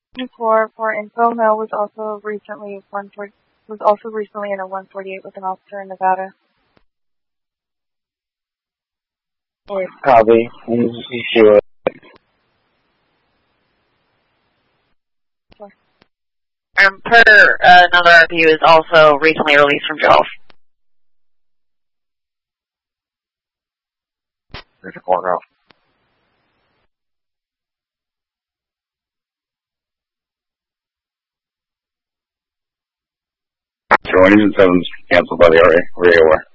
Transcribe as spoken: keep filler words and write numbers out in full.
For for info, Mel was also recently one forty was also recently in a one forty-eight with an officer in Nevada. Copy. You see what? Um, per uh, another R P U is also recently released from jail. There's a courthouse. Join engine seven's canceled by the R A. We're aware.